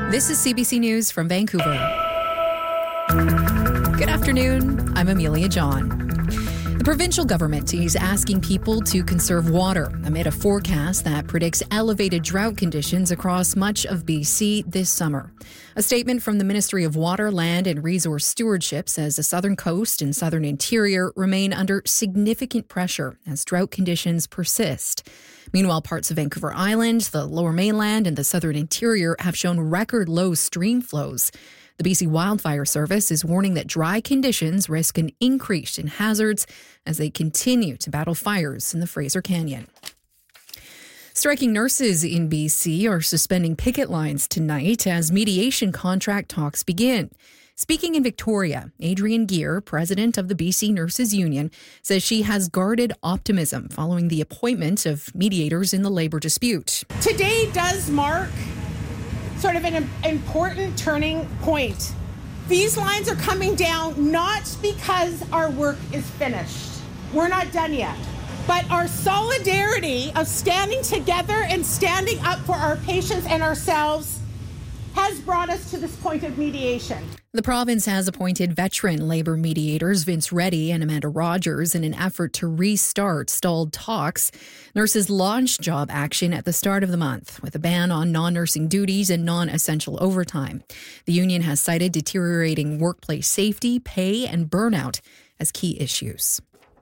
This is CBC News from Vancouver. Good afternoon. I'm Amelia John. The provincial government is asking people to conserve water amid a forecast that predicts elevated drought conditions across much of BC this summer. A statement from the Ministry of Water, Land and Resource Stewardship says the southern coast and southern interior remain under significant pressure as drought conditions persist. Meanwhile, parts of Vancouver Island, the Lower Mainland and the southern interior have shown record low stream flows. The BC Wildfire Service is warning that dry conditions risk an increase in hazards as they continue to battle fires in the Fraser Canyon. Striking nurses in BC are suspending picket lines tonight as mediation contract talks begin. Speaking in Victoria, Adrienne Geer, president of the BC Nurses Union, says she has guarded optimism following the appointment of mediators in the labour dispute. Today does mark sort of an important turning point. These lines are coming down not because our work is finished. We're not done yet. But our solidarity of standing together and standing up for our patients and ourselves has brought us to this point of mediation. The province has appointed veteran labour mediators Vince Reddy and Amanda Rogers in an effort to restart stalled talks. Nurses launched job action at the start of the month with a ban on non-nursing duties and non-essential overtime. The union has cited deteriorating workplace safety, pay and burnout as key issues.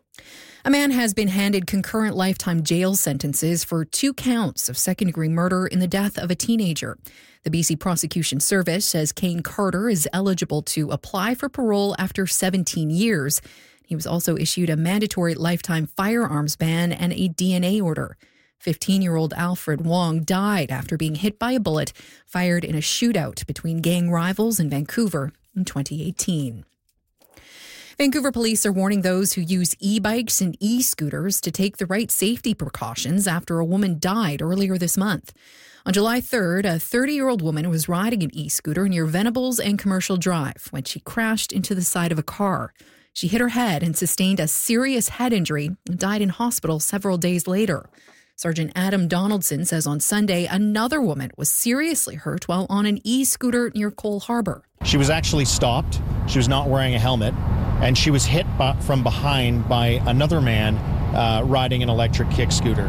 A man has been handed concurrent lifetime jail sentences for 2 counts of second-degree murder in the death of a teenager. The BC Prosecution Service says Kane Carter is eligible to apply for parole after 17 years. He was also issued a mandatory lifetime firearms ban and a DNA order. 15-year-old Alfred Wong died after being hit by a bullet fired in a shootout between gang rivals in Vancouver in 2018. Vancouver police are warning those who use e-bikes and e-scooters to take the right safety precautions after a woman died earlier this month. On July 3rd, a 30-year-old woman was riding an e-scooter near Venables and Commercial Drive when she crashed into the side of a car. She hit her head and sustained a serious head injury and died in hospital several days later. Sergeant Adam Donaldson says on Sunday another woman was seriously hurt while on an e-scooter near Cole Harbour. She was actually stopped. She was not wearing a helmet, and she was hit from behind by another man riding an electric kick scooter.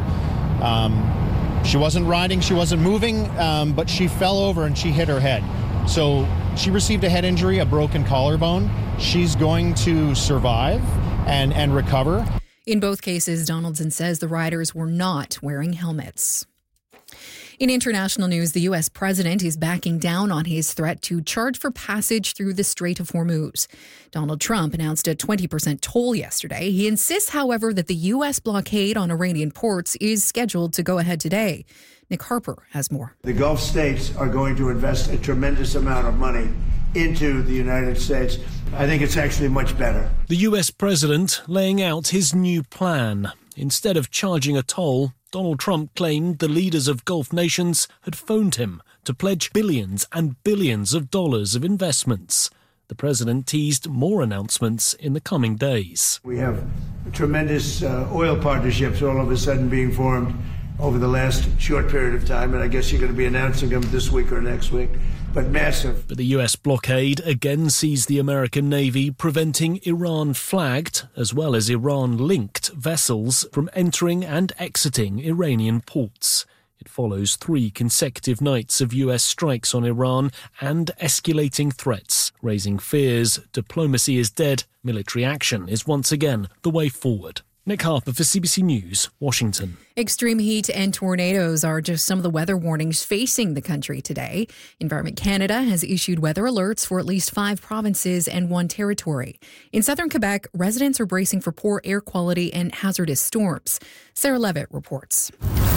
She wasn't riding, she wasn't moving, but she fell over and she hit her head. So she received a head injury, a broken collarbone. She's going to survive and recover. In both cases, Donaldson says the riders were not wearing helmets. In international news, the U.S. president is backing down on his threat to charge for passage through the Strait of Hormuz. Donald Trump announced a 20% toll yesterday. He insists, however, that the U.S. blockade on Iranian ports is scheduled to go ahead today. Nick Harper has more. The Gulf states are going to invest a tremendous amount of money into the United States. I think it's actually much better. The U.S. president laying out his new plan. Instead of charging a toll, Donald Trump claimed the leaders of Gulf nations had phoned him to pledge billions and billions of dollars of investments. The president teased more announcements in the coming days. We have tremendous oil partnerships all of a sudden being formed over the last short period of time, and I guess you're going to be announcing them this week or next week, but massive. But the US blockade again sees the American Navy preventing Iran-flagged, as well as Iran-linked vessels from entering and exiting Iranian ports. It follows 3 consecutive nights of US strikes on Iran and escalating threats, raising fears diplomacy is dead, military action is once again the way forward. Nick Harper for CBC News, Washington. Extreme heat and tornadoes are just some of the weather warnings facing the country today. Environment Canada has issued weather alerts for at least 5 provinces and 1 territory. In southern Quebec, residents are bracing for poor air quality and hazardous storms. Sarah Levitt reports.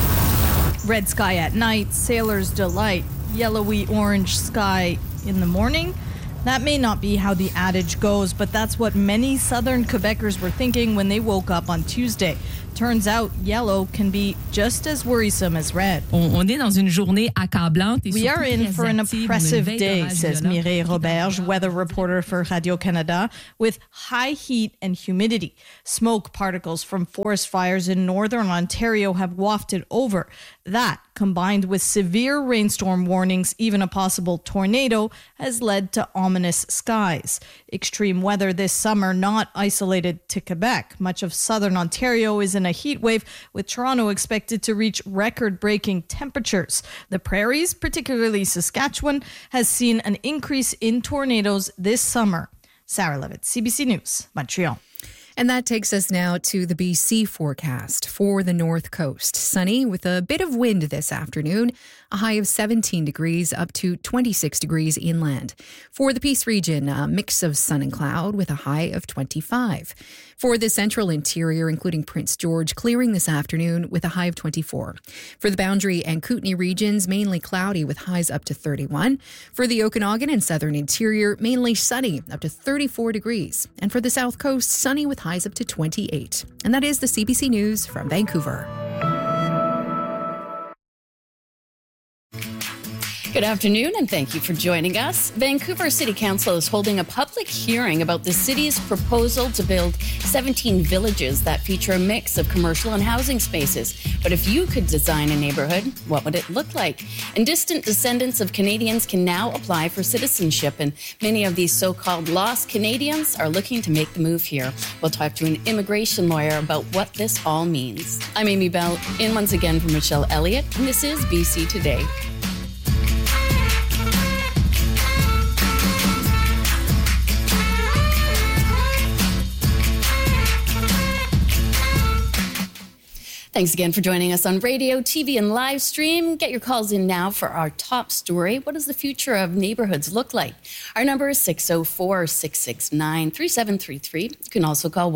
Red sky at night, sailor's delight. Yellowy orange sky in the morning. That may not be how the adage goes, but that's what many southern Quebecers were thinking when they woke up on Tuesday. Turns out yellow can be just as worrisome as red. On est dans une journée accablante. We are in for an oppressive day, says Mireille Roberge, weather reporter for Radio-Canada, with high heat and humidity. Smoke particles from forest fires in northern Ontario have wafted over. That, combined with severe rainstorm warnings, even a possible tornado, has led to ominous skies. Extreme weather this summer not isolated to Quebec. Much of southern Ontario is in a heat wave, with Toronto expected to reach record-breaking temperatures. The prairies, particularly Saskatchewan, has seen an increase in tornadoes this summer. Sarah Levitt, CBC News, Montreal. And that takes us now to the BC forecast for the North Coast. Sunny with a bit of wind this afternoon, a high of 17 degrees up to 26 degrees inland. For the Peace region, a mix of sun and cloud with a high of 25. For the central interior, including Prince George, clearing this afternoon with a high of 24. For the Boundary and Kootenay regions, mainly cloudy with highs up to 31. For the Okanagan and southern interior, mainly sunny up to 34 degrees. And for the South Coast, sunny with highs up to 28. And that is the CBC News from Vancouver. Good afternoon, and thank you for joining us. Vancouver City Council is holding a public hearing about the city's proposal to build 17 villages that feature a mix of commercial and housing spaces. But if you could design a neighborhood, what would it look like? And distant descendants of Canadians can now apply for citizenship, and many of these so-called lost Canadians are looking to make the move here. We'll talk to an immigration lawyer about what this all means. I'm Amy Bell, in once again for Michelle Elliott, and this is BC Today. Thanks again for joining us on radio, TV, and live stream. Get your calls in now for our top story. What does the future of neighborhoods look like? Our number is 604-669-3733. You can also call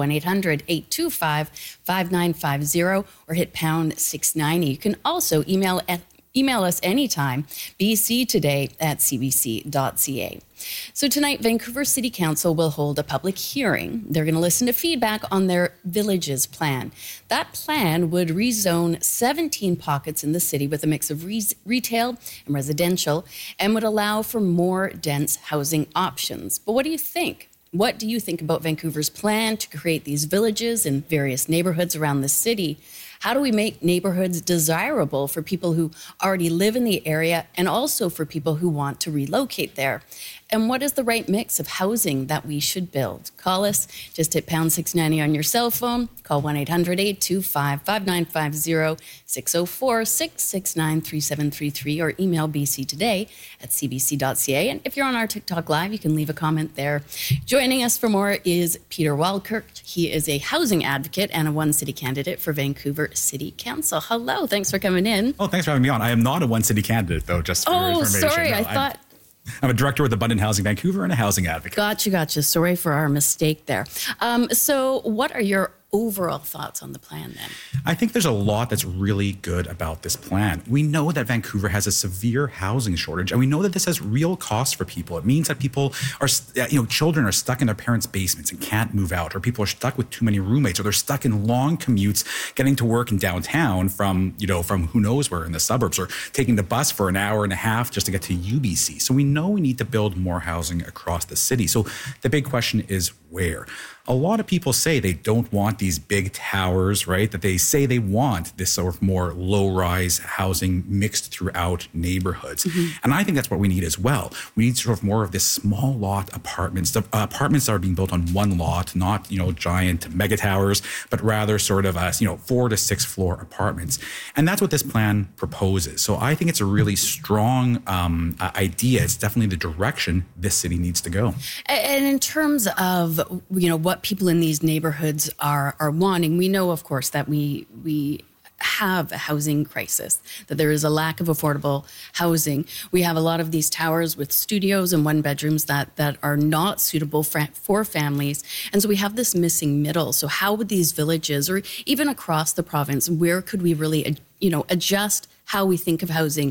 1-800-825-5950 or hit pound 690. You can also email us anytime, bctoday@cbc.ca. So tonight, Vancouver City Council will hold a public hearing. They're going to listen to feedback on their Villages plan. That plan would rezone 17 pockets in the city with a mix of retail and residential and would allow for more dense housing options. But what do you think? What do you think about Vancouver's plan to create these villages in various neighborhoods around the city? How do we make neighborhoods desirable for people who already live in the area and also for people who want to relocate there? And what is the right mix of housing that we should build? Call us. Just hit pound 690 on your cell phone. Call 1-800-825-5950, 604-669-3733, or email bctoday@cbc.ca. And if you're on our TikTok Live, you can leave a comment there. Joining us for more is Peter Walkirk. He is a housing advocate and a One City candidate for Vancouver City Council. Hello, thanks for coming in. Oh, thanks for having me on. I am not a One City candidate, though, just for your information. Sorry, no, I thought... I'm a director with Abundant Housing Vancouver and a housing advocate. Gotcha. Sorry for our mistake there. So what are your overall thoughts on the plan then? I think there's a lot that's really good about this plan. We know that Vancouver has a severe housing shortage, and we know that this has real costs for people. It means that people are, children are stuck in their parents' basements and can't move out, or people are stuck with too many roommates, or they're stuck in long commutes getting to work in downtown from who knows where in the suburbs, or taking the bus for an hour and a half just to get to UBC. So we know we need to build more housing across the city. So the big question is where? A lot of people say they don't want these big towers, right? That they say they want this sort of more low-rise housing mixed throughout neighborhoods. Mm-hmm. And I think that's what we need as well. We need sort of more of this small lot apartments. The apartments that are being built on one lot, not, giant mega towers, but rather sort of, 4 to 6 floor apartments. And that's what this plan proposes. So I think it's a really strong idea. It's definitely the direction this city needs to go. And in terms of, what people in these neighborhoods are wanting, we know, of course, that we have a housing crisis, that there is a lack of affordable housing. We have a lot of these towers with studios and one bedrooms that are not suitable for families. And so we have this missing middle. So how would these villages, or even across the province, where could we really, adjust how we think of housing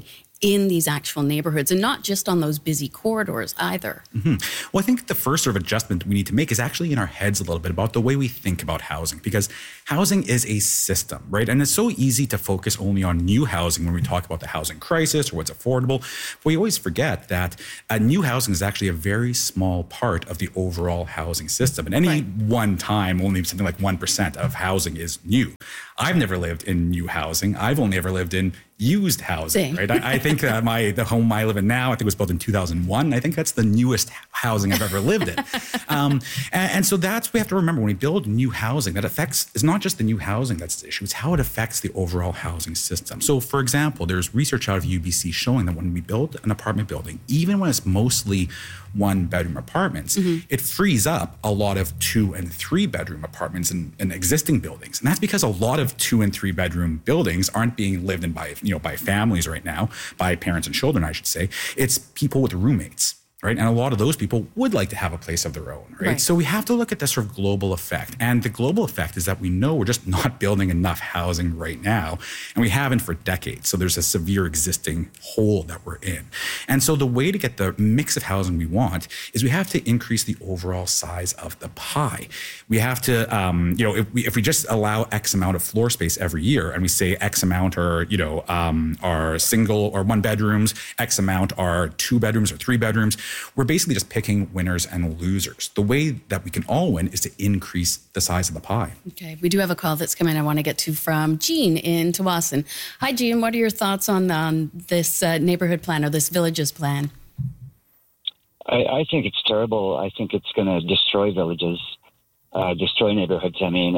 in these actual neighborhoods and not just on those busy corridors either. Well, I think the first sort of adjustment we need to make is actually in our heads a little bit about the way we think about housing, because housing is a system, right? And it's so easy to focus only on new housing when we talk about the housing crisis or what's affordable. But we always forget that new housing is actually a very small part of the overall housing system. And any one time, only something like 1% of housing is new. I've never lived in new housing. I've only ever lived in used housing, right? I think the home I live in now, I think it was built in 2001. I think that's the newest housing I've ever lived in. And so we have to remember when we build new housing, that it's not just the new housing that's the issue, it's how it affects the overall housing system. So for example, there's research out of UBC showing that when we build an apartment building, even when it's mostly 1-bedroom apartments, it frees up a lot of 2- and 3-bedroom apartments in existing buildings. And that's because a lot of 2- and 3-bedroom buildings aren't being lived in by families right now, by parents and children, I should say. It's people with roommates. Right. And a lot of those people would like to have a place of their own. Right. So we have to look at this sort of global effect. And the global effect is that we know we're just not building enough housing right now. And we haven't for decades. So there's a severe existing hole that we're in. And so the way to get the mix of housing we want is we have to increase the overall size of the pie. We have to, if we just allow X amount of floor space every year and we say X amount are single or 1 bedrooms, X amount are 2 bedrooms or 3 bedrooms, we're basically just picking winners and losers. The way that we can all win is to increase the size of the pie. Okay, we do have a call that's coming I want to get to from Jean in Tsawwassen. Hi, Jean. What are your thoughts on this neighborhood plan or this villages plan? I think it's terrible. I think it's going to destroy villages, destroy neighborhoods. I mean,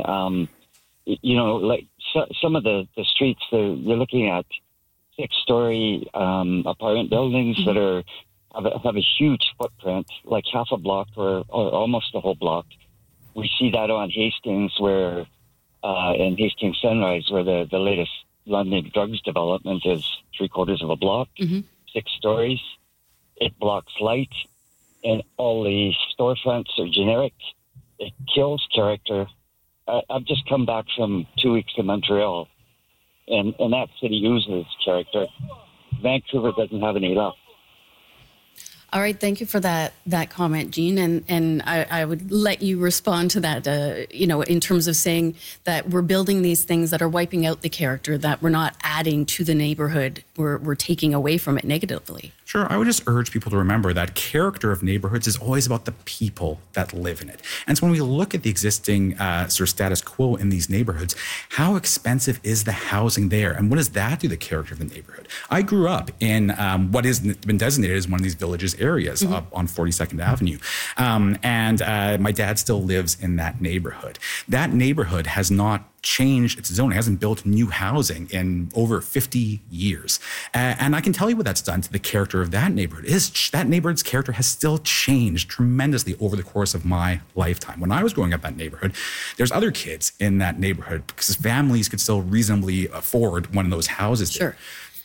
some of the streets, you're looking at 6-story apartment buildings that have a huge footprint, like half a block or almost a whole block. We see that on Hastings, where in Hastings Sunrise, where the latest London drugs development is 3/4 of a block, 6 stories. It blocks light, and all the storefronts are generic. It kills character. I've just come back from 2 weeks in Montreal, and that city oozes character. Vancouver doesn't have any left. All right, thank you for that comment, Jean, and I would let you respond to that. In terms of saying that we're building these things that are wiping out the character, that we're not adding to the neighborhood, we're taking away from it negatively. Sure, I would just urge people to remember that character of neighborhoods is always about the people that live in it. And so when we look at the existing sort of status quo in these neighborhoods, how expensive is the housing there? And what does that do to the character of the neighborhood? I grew up in what has been designated as one of these villages areas up on 42nd Avenue. And my dad still lives in that neighborhood. That neighborhood has not changed its zoning. It hasn't built new housing in over 50 years. And I can tell you what that's done to the character of that neighborhood. That neighborhood's character has still changed tremendously over the course of my lifetime. When I was growing up in that neighborhood, there's other kids in that neighborhood because families could still reasonably afford one of those houses. Sure.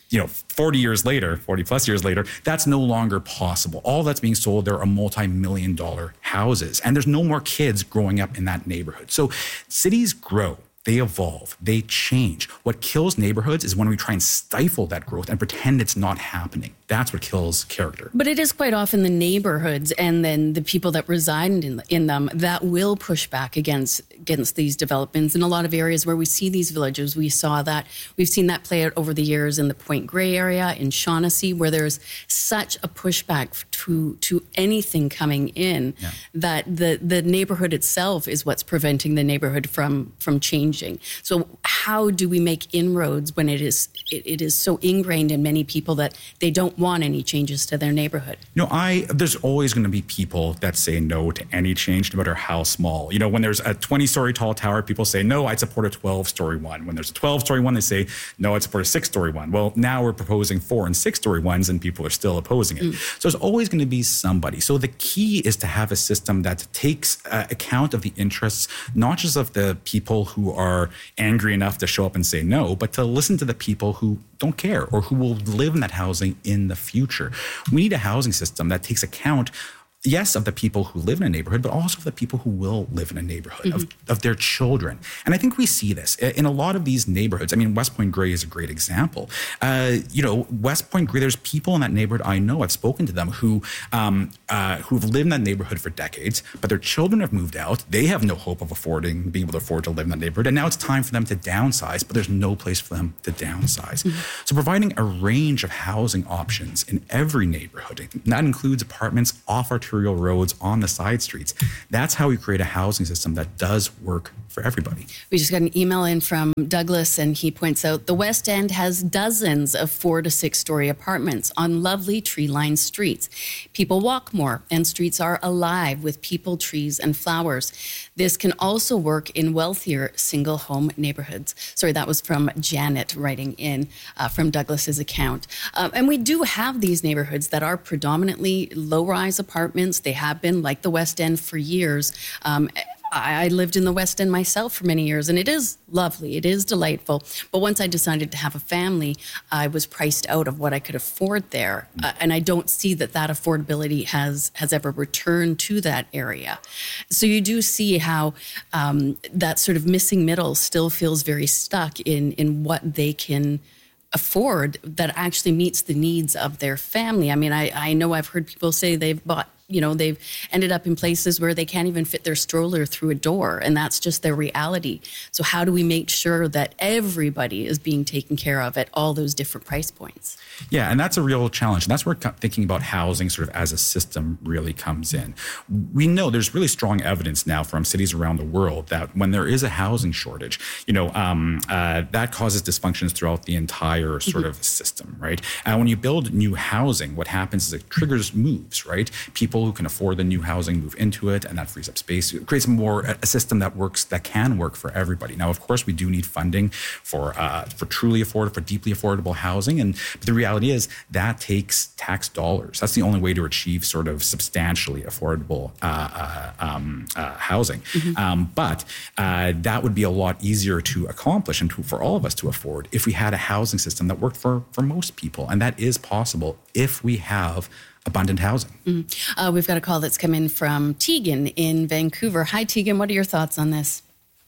40 plus years later, that's no longer possible. All that's being sold there are multi-million-dollar houses, and there's no more kids growing up in that neighborhood. So cities grow. They evolve, they change. What kills neighborhoods is when we try and stifle that growth and pretend it's not happening. That's what kills character. But it is quite often the neighborhoods and then the people that reside in them that will push back against these developments. In a lot of areas where we see these villages, we've seen that play out over the years in the Point Grey area, in Shaughnessy, where there's such a pushback to anything coming in that the neighborhood itself is what's preventing the neighborhood from changing. So how do we make inroads when it is so ingrained in many people that they don't want any changes to their neighborhood? There's always going to be people that say no to any change, no matter how small. When there's a 20-story tall tower, people say, no, I'd support a 12-story one. When there's a 12-story one, they say, no, I'd support a 6-story one. Well, now we're proposing 4- and 6-story ones, and people are still opposing it. So there's always going to be somebody. So the key is to have a system that takes account of the interests, not just of the people who are angry enough to show up and say no, but to listen to the people who don't care or who will live in that housing in the future. We need a housing system that takes account yes, of the people who live in a neighborhood, but also of the people who will live in a neighborhood, of their children. And I think we see this in a lot of these neighborhoods. I mean, West Point Grey is a great example. West Point Grey, there's people in that neighborhood I know, I've spoken to them, who've lived in that neighborhood for decades, but their children have moved out. They have no hope of being able to afford to live in that neighborhood. And now it's time for them to downsize, but there's no place for them to downsize. So providing a range of housing options in every neighborhood, and that includes apartments off arterial roads on the side streets. That's how we create a housing system that does work for everybody. We just got an email in from Douglas, and he points out the West End has dozens of 4 to 6 story apartments on lovely tree-lined streets. People walk more, and streets are alive with people, trees, and flowers. This can also work in wealthier single-home neighborhoods. Sorry, that was from Janet writing in from Douglas's account. And we do have these neighborhoods that are predominantly low-rise apartments. They have been, like the West End, for years. I lived in the West End myself for many years, and it is lovely. It is delightful. But once I decided to have a family, I was priced out of what I could afford there. And I don't see that affordability has ever returned to that area. So you do see how that sort of missing middle still feels very stuck in what they can afford that actually meets the needs of their family. I mean, I know I've heard people say they've bought, they've ended up in places where they can't even fit their stroller through a door, and that's just their reality. So how do we make sure that everybody is being taken care of at all those different price points? Yeah, and that's a real challenge. And that's where thinking about housing sort of as a system really comes in. We know there's really strong evidence now from cities around the world that when there is a housing shortage, that causes dysfunctions throughout the entire sort of system, right? And when you build new housing, what happens is it triggers moves, right? People who can afford the new housing move into it, and that frees up space. It creates a system that can work for everybody. Now, of course, we do need funding for truly affordable, for deeply affordable housing, but the reality is that takes tax dollars. That's the only way to achieve sort of substantially affordable housing. But that would be a lot easier to accomplish and for all of us to afford if we had a housing system that worked for most people, and that is possible if we have abundant housing. We've got a call that's come in from Tegan in Vancouver. Hi, Tegan. What are your thoughts on this?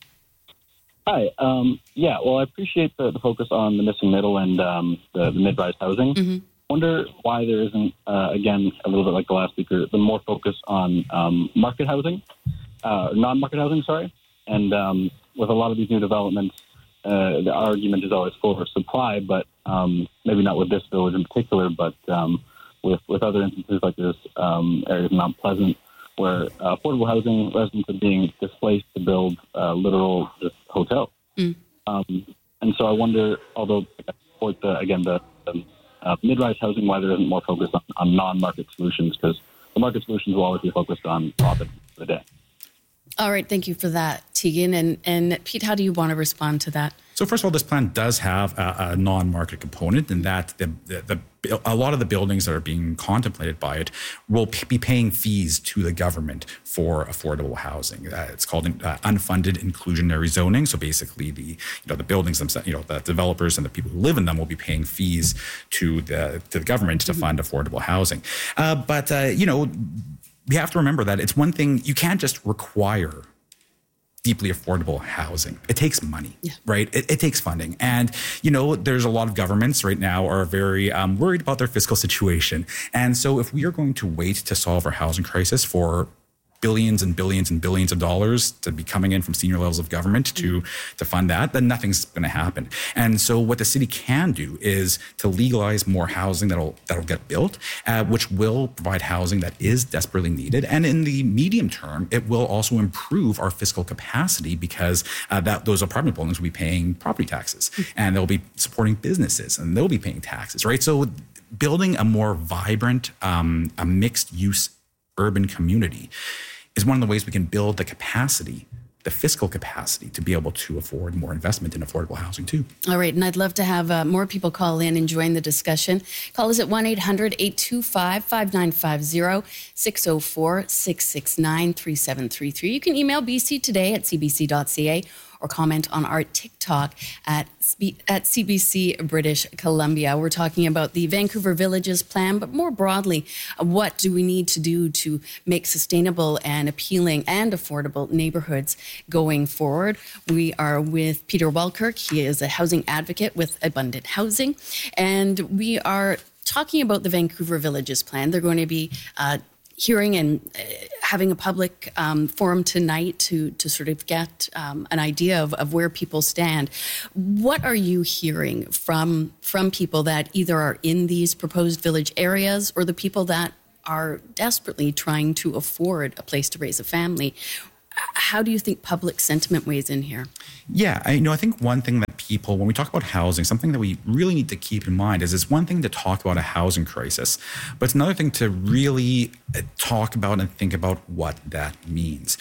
Hi. Well, I appreciate the focus on the missing middle and the mid-rise housing. I wonder why there isn't, again, a little bit like the last speaker, the more focus on market housing, non-market housing, sorry. And with a lot of these new developments, the argument is always for supply, but maybe not with this village in particular, but with other instances like this, areas of Mount Pleasant, where affordable housing residents are being displaced to build literal hotels. And so I wonder, although I support the mid-rise housing, why there isn't more focus on non-market solutions, because the market solutions will always be focused on profit for the day. All right. Thank you for that, Tegan. And Pete, how do you want to respond to that? So first of all, this plan does have a non-market component in that a lot of the buildings that are being contemplated by it will be paying fees to the government for affordable housing. It's called unfunded inclusionary zoning. So basically, the buildings themselves, the developers and the people who live in them will be paying fees to the government to fund affordable housing. But we have to remember that it's one thing, you can't just require deeply affordable housing. It takes money, right? It takes funding. And, there's a lot of governments right now are very worried about their fiscal situation. And so if we are going to wait to solve our housing crisis for billions and billions and billions of dollars to be coming in from senior levels of government to fund that, then nothing's going to happen. And so what the city can do is to legalize more housing that'll get built, which will provide housing that is desperately needed. And in the medium term, it will also improve our fiscal capacity because those apartment buildings will be paying property taxes and they'll be supporting businesses and they'll be paying taxes, right? So building a more vibrant, a mixed use urban community is one of the ways we can build the capacity, the fiscal capacity to be able to afford more investment in affordable housing too. All right. And I'd love to have more people call in and join the discussion. Call us at 1-800-825-5950, 604-669-3733. You can email BC Today at cbc.ca or comment on our TikTok at CBC British Columbia. We're talking about the Vancouver Villages Plan, but more broadly, what do we need to do to make sustainable and appealing and affordable neighborhoods going forward? We are with Peter Walkirk. He is a housing advocate with Abundant Housing, and we are talking about the Vancouver Villages Plan. They're going to be hearing and having a public forum tonight to sort of get an idea of where people stand. What are you hearing from people that either are in these proposed village areas or the people that are desperately trying to afford a place to raise a family? How do you think public sentiment weighs in here? Yeah, I think one thing that people, when we talk about housing, something that we really need to keep in mind is it's one thing to talk about a housing crisis, but it's another thing to really talk about and think about what that means.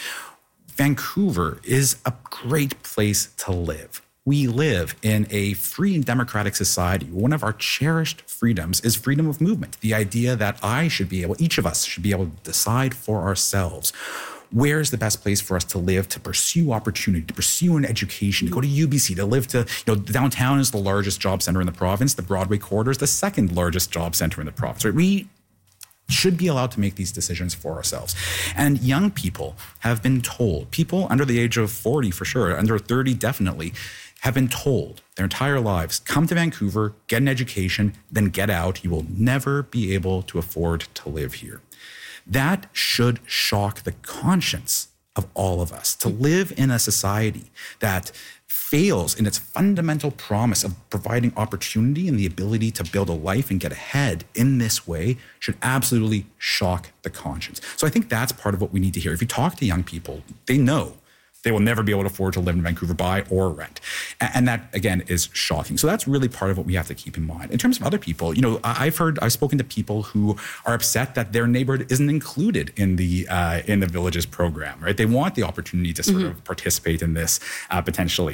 Vancouver is a great place to live. We live in a free and democratic society. One of our cherished freedoms is freedom of movement. The idea that each of us should be able to decide for ourselves where's the best place for us to live, to pursue opportunity, to pursue an education, to go to UBC, to live downtown is the largest job center in the province. The Broadway corridor is the second largest job center in the province. Right? We should be allowed to make these decisions for ourselves. And young people have been told, people under the age of 40 for sure, under 30 definitely, have been told their entire lives, come to Vancouver, get an education, then get out. You will never be able to afford to live here. That should shock the conscience of all of us. To live in a society that fails in its fundamental promise of providing opportunity and the ability to build a life and get ahead in this way should absolutely shock the conscience. So I think that's part of what we need to hear. If you talk to young people, they know they will never be able to afford to live in Vancouver, buy or rent. And that, again, is shocking. So that's really part of what we have to keep in mind. In terms of other people, I've spoken to people who are upset that their neighborhood isn't included in the Villages program, right? They want the opportunity to sort of participate in this potentially.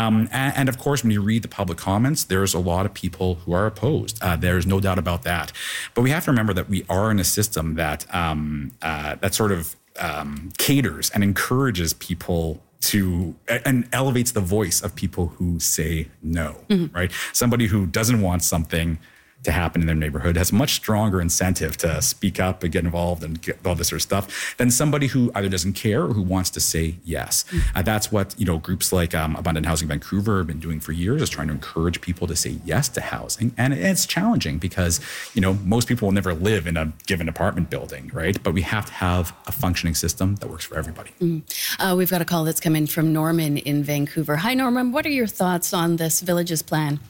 And of course, when you read the public comments, there's a lot of people who are opposed. There's no doubt about that. But we have to remember that we are in a system that sort of caters and encourages people to and elevates the voice of people who say no, right? Somebody who doesn't want something to happen in their neighborhood has a much stronger incentive to speak up and get involved and get all this sort of stuff than somebody who either doesn't care or who wants to say yes. That's what groups like Abundant Housing Vancouver have been doing for years, is trying to encourage people to say yes to housing. And it's challenging because most people will never live in a given apartment building, right? But we have to have a functioning system that works for everybody. We've got a call that's come in from Norman in Vancouver. Hi, Norman. What are your thoughts on this Villages Plan?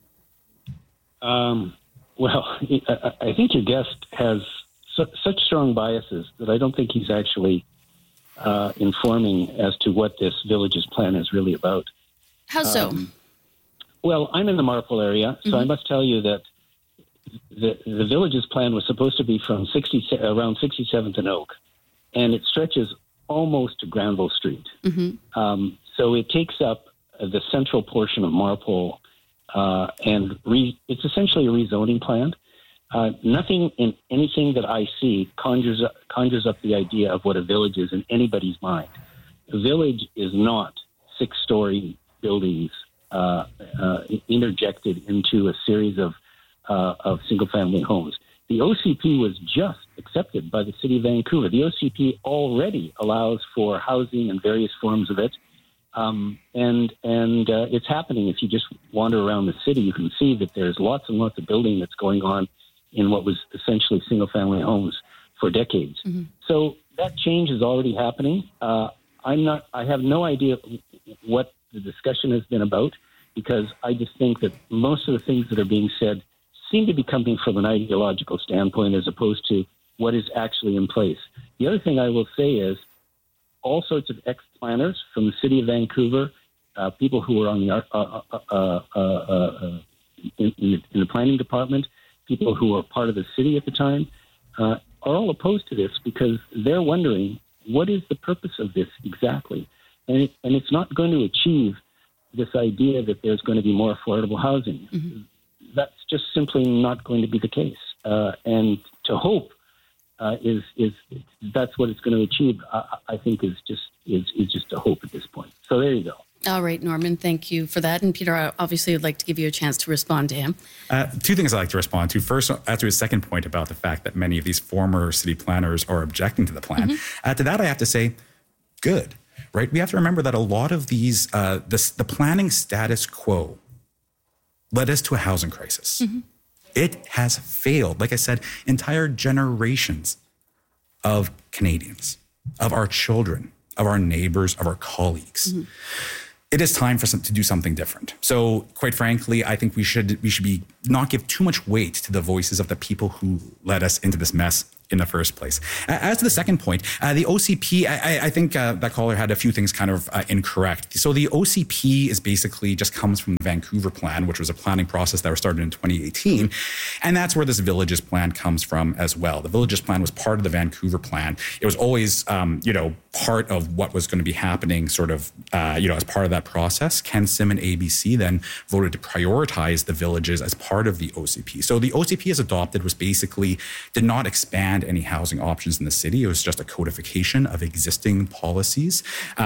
Well, I think your guest has such strong biases that I don't think he's actually informing as to what this Villages Plan is really about. How so? Well, I'm in the Marpole area, so I must tell you that the Villages Plan was supposed to be from around 67th and Oak, and it stretches almost to Granville Street. So it takes up the central portion of Marpole. And it's essentially a rezoning plan. Nothing in anything that I see conjures up the idea of what a village is in anybody's mind. A village is not 6-story buildings interjected into a series of single-family homes. The OCP was just accepted by the City of Vancouver. The OCP already allows for housing and various forms of it. And it's happening. If you just wander around the city, you can see that there's lots and lots of building that's going on in what was essentially single-family homes for decades. So that change is already happening. I have no idea what the discussion has been about, because I just think that most of the things that are being said seem to be coming from an ideological standpoint as opposed to what is actually in place. The other thing I will say is, all sorts of ex-planners from the City of Vancouver, people who were on in the planning department, people who were part of the city at the time, are all opposed to this because they're wondering, what is the purpose of this exactly? And it's not going to achieve this idea that there's going to be more affordable housing. That's just simply not going to be the case. And to hope is that's what it's going to achieve. I think is just a hope at this point. So there you go. All right, Norman, thank you for that. And Peter, I obviously would like to give you a chance to respond to him. Two things I'd like to respond to. First, after his second point about the fact that many of these former city planners are objecting to the plan. Mm-hmm. To that, I have to say, good, right? We have to remember that a lot of these, the planning status quo led us to a housing crisis. Mm-hmm. It has failed. Like I said, entire generations of Canadians, of our children, of our neighbors, of our colleagues. Mm-hmm. It is time to do something different. So, quite frankly, I think we should be not give too much weight to the voices of the people who led us into this mess in the first place. As to the second point, the OCP, I think that caller had a few things kind of incorrect. So the OCP is basically just comes from the Vancouver plan, which was a planning process that was started in 2018. And that's where this Villages plan comes from as well. The Villages plan was part of the Vancouver plan. It was always, part of what was going to be happening sort of, as part of that process. Ken Sim and ABC then voted to prioritize the Villages as part of the OCP. So the OCP as adopted was basically, did not expand any housing options in the city. It was just a codification of existing policies.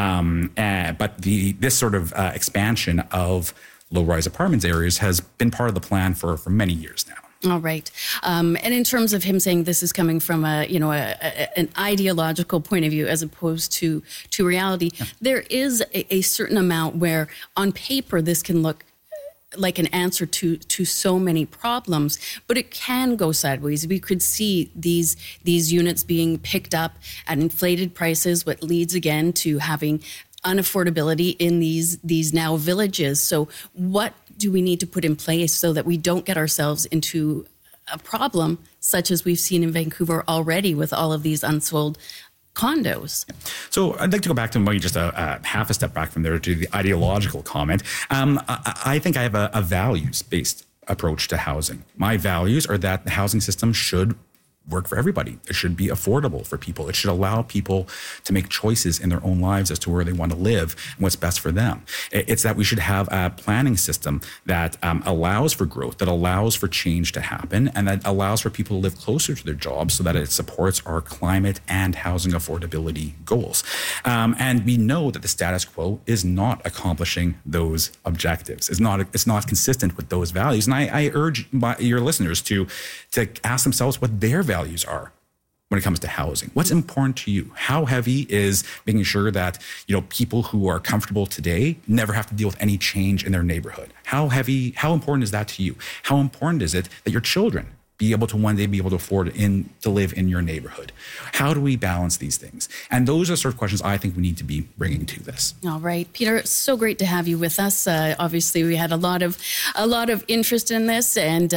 But this sort of expansion of low-rise apartments areas has been part of the plan for many years now. All right. And in terms of him saying this is coming from an ideological point of view as opposed to reality, there is a certain amount where on paper this can look like an answer to so many problems, but it can go sideways. We could see these units being picked up at inflated prices, what leads again to having unaffordability in these now villages. So what do we need to put in place so that we don't get ourselves into a problem such as we've seen in Vancouver already with all of these unsold condos? So I'd like to go back to maybe just a half a step back from there to the ideological comment. I think I have a values-based approach to housing. My values are that the housing system should work for everybody. It should be affordable for people. It should allow people to make choices in their own lives as to where they want to live and what's best for them. It's that we should have a planning system that allows for growth, that allows for change to happen, and that allows for people to live closer to their jobs so that it supports our climate and housing affordability goals. And we know that the status quo is not accomplishing those objectives. It's not consistent with those values. And I urge your listeners to ask themselves what their values are when it comes to housing. What's important to you? How heavy is making sure that, people who are comfortable today never have to deal with any change in their neighborhood? How important is that to you? How important is it that your children be able to one day be able to afford to live in your neighborhood? How do we balance these things? And those are sort of questions I think we need to be bringing to this. All right, Peter, so great to have you with us. Obviously, we had a lot of interest in this, and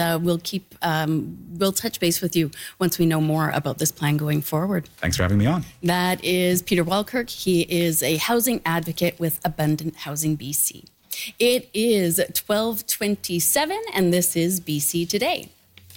we'll touch base with you once we know more about this plan going forward. Thanks for having me on. That is Peter Walkirk. He is a housing advocate with Abundant Housing BC. It is 12:27, and this is BC Today.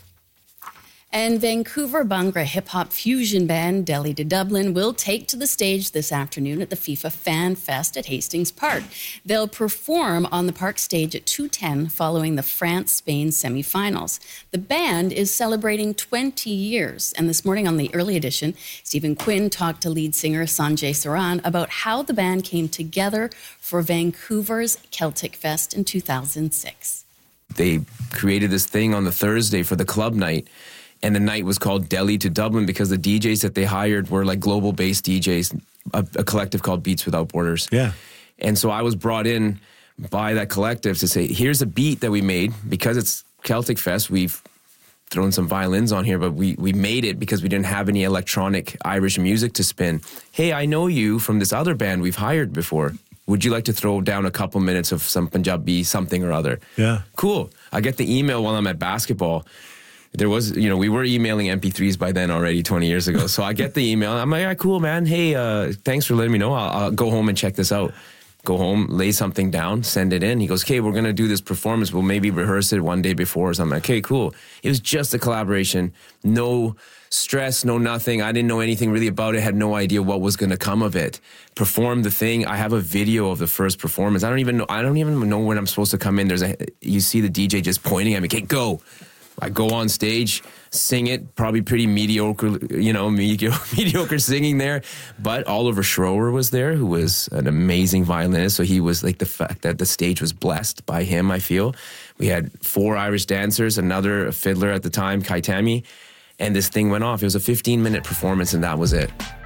And Vancouver Bhangra hip-hop fusion band Delhi to Dublin will take to the stage this afternoon at the FIFA Fan Fest at Hastings Park. They'll perform on the park stage at 2:10 following the France-Spain semifinals. The band is celebrating 20 years. And this morning on the early edition, Stephen Quinn talked to lead singer Sanjay Saran about how the band came together for Vancouver's Celtic Fest in 2006. They created this thing on the Thursday for the club night. And the night was called Delhi to Dublin because the DJs that they hired were like global-based DJs, a collective called Beats Without Borders. Yeah. And so I was brought in by that collective to say, here's a beat that we made. Because it's Celtic Fest, we've thrown some violins on here, but we made it because we didn't have any electronic Irish music to spin. Hey, I know you from this other band we've hired before. Would you like to throw down a couple minutes of some Punjabi something or other? Yeah. Cool. I get the email while I'm at basketball. There was, we were emailing MP3s by then already 20 years ago. So I get the email. I'm like, all right, cool, man. Hey, thanks for letting me know. I'll go home and check this out. Go home, lay something down, send it in. He goes, okay, we're going to do this performance. We'll maybe rehearse it one day before or something. Okay, cool. It was just a collaboration. No stress, no nothing. I didn't know anything really about it. Had no idea what was going to come of it. Performed the thing. I have a video of the first performance. I don't even know when I'm supposed to come in. You see the DJ just pointing at me. Okay, go. I go on stage, sing it, probably pretty mediocre, mediocre singing there. But Oliver Schroer was there, who was an amazing violinist. So he was like, the fact that the stage was blessed by him, I feel. We had 4 Irish dancers, another fiddler at the time, Kaitami, and this thing went off. It was a 15-minute performance, and that was it.